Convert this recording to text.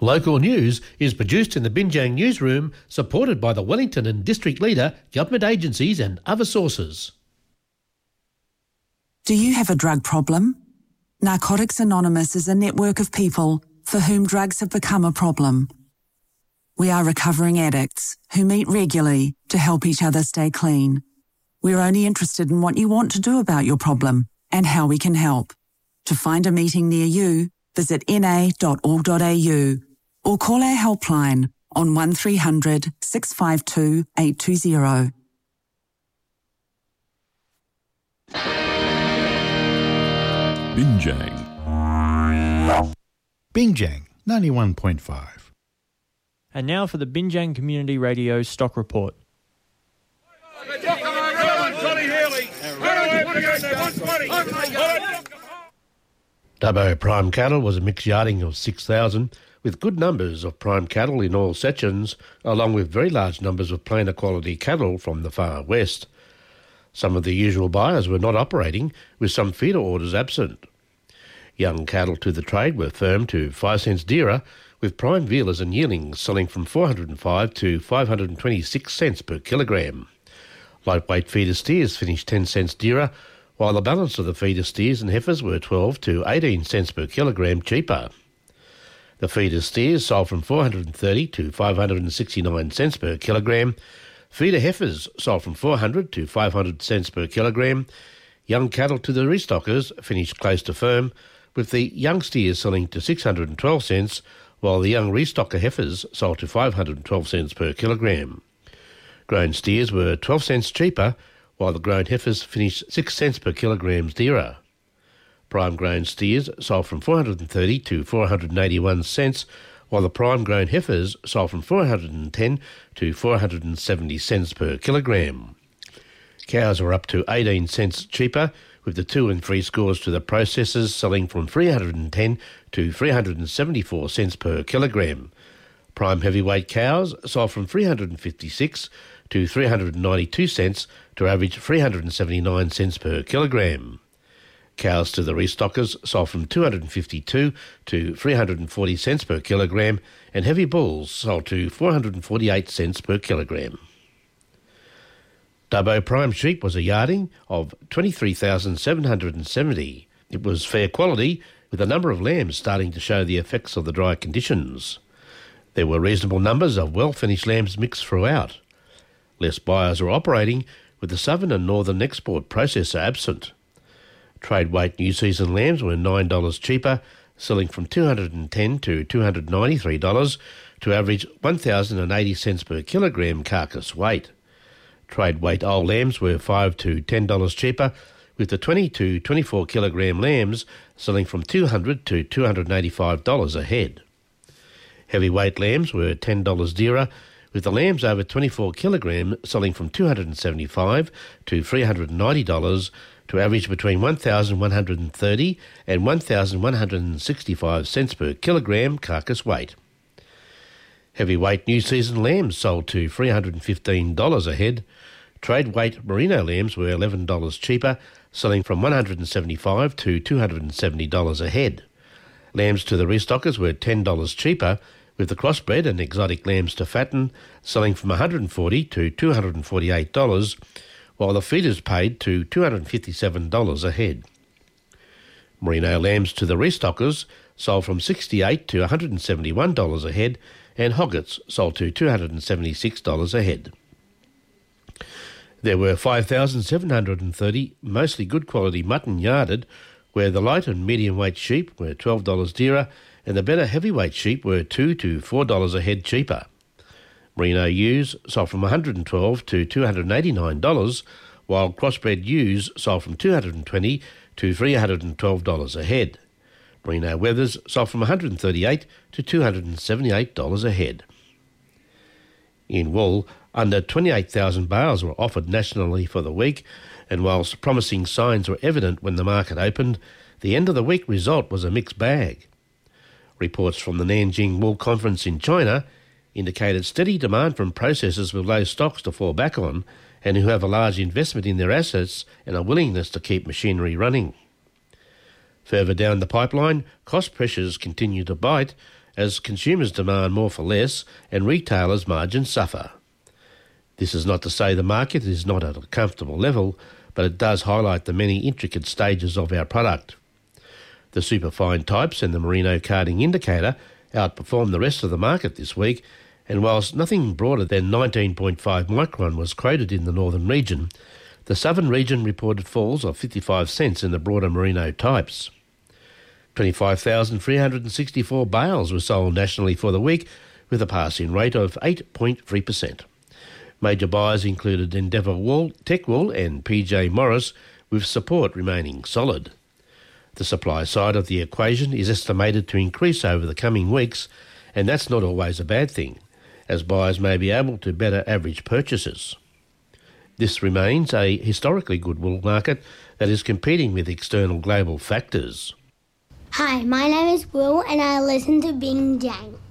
Local news is produced in the Binjang newsroom, supported by the Wellington and District Leader, government agencies and other sources. Do you have a drug problem? Narcotics Anonymous is a network of people for whom drugs have become a problem. We are recovering addicts who meet regularly to help each other stay clean. We're only interested in what you want to do about your problem and how we can help. To find a meeting near you, visit na.org.au or call our helpline on 1300 652 820. Binjang 91.5. And now for the Binjang Community Radio Stock Report. Dubbo prime cattle was a mixed yarding of 6,000, with good numbers of prime cattle in all sections, along with very large numbers of plainer quality cattle from the far west. Some of the usual buyers were not operating, with some feeder orders absent. Young cattle to the trade were firm to 5 cents dearer, with prime vealers and yearlings selling from 405 to 526 cents per kilogram. Lightweight feeder steers finished 10 cents dearer, while the balance of the feeder steers and heifers were 12 to 18 cents per kilogram cheaper. The feeder steers sold from 430 to 569 cents per kilogram. Feeder heifers sold from 400 to 500 cents per kilogram. Young cattle to the restockers finished close to firm, with the young steers selling to 612 cents, while the young restocker heifers sold to 512 cents per kilogram. Grown steers were 12 cents cheaper, while the grown heifers finished 6 cents per kilogram dearer. Prime grown steers sold from 430 to 481 cents, while the prime grown heifers sold from 410 to 470 cents per kilogram. Cows were up to 18 cents cheaper, with the 2 and 3 scores to the processors selling from 310 to 374 cents per kilogram. Prime heavyweight cows sold from 356 to 392 cents to average 379 cents per kilogram. Cows to the restockers sold from 252 to 340 cents per kilogram, and heavy bulls sold to 448 cents per kilogram. Dubbo prime sheep was a yarding of 23,770. It was fair quality, with a number of lambs starting to show the effects of the dry conditions. There were reasonable numbers of well-finished lambs mixed throughout. Less buyers were operating, with the southern and northern export processor absent. Trade weight new season lambs were $9 cheaper, selling from $210 to $293 to average 1,080 cents per kilogram carcass weight. Trade weight old lambs were $5 to $10 cheaper, with the 20 to 24 kilogram lambs selling from $200 to $285 a head. Heavyweight lambs were $10 dearer, with the lambs over 24 kilogram selling from $275 to $390 to average between 1,130 and 1,165 cents per kilogram carcass weight. Heavyweight new season lambs sold to $315 a head. Trade weight merino lambs were $11 cheaper, selling from $175 to $270 a head. Lambs to the restockers were $10 cheaper, with the crossbred and exotic lambs to fatten selling from $140 to $248, while the feeders paid to $257 a head. Merino lambs to the restockers sold from $68 to $171 a head, and hoggets sold to $276 a head. There were 5,730 mostly good quality mutton yarded, where the light and medium weight sheep were $12 dearer and the better heavyweight sheep were $2 to $4 a head cheaper. Merino ewes sold from $112 to $289, while crossbred ewes sold from $220 to $312 a head. Merino wethers sold from $138 to $278 a head. In wool, under 28,000 bales were offered nationally for the week, and whilst promising signs were evident when the market opened, the end of the week result was a mixed bag. Reports from the Nanjing Wool Conference in China indicated steady demand from processors with low stocks to fall back on and who have a large investment in their assets and a willingness to keep machinery running. Further down the pipeline, cost pressures continue to bite as consumers demand more for less and retailers' margins suffer. This is not to say the market is not at a comfortable level, but it does highlight the many intricate stages of our product. The superfine types and the merino carding indicator outperformed the rest of the market this week, and whilst nothing broader than 19.5 micron was quoted in the northern region, the southern region reported falls of 55 cents in the broader merino types. 25,364 bales were sold nationally for the week, with a pass-in rate of 8.3%. Major buyers included Endeavour Wool, Tech Wool and PJ Morris, with support remaining solid. The supply side of the equation is estimated to increase over the coming weeks, and that's not always a bad thing, as buyers may be able to better average purchases. This remains a historically good wool market that is competing with external global factors. Hi, my name is Will and I listen to Bing Jang.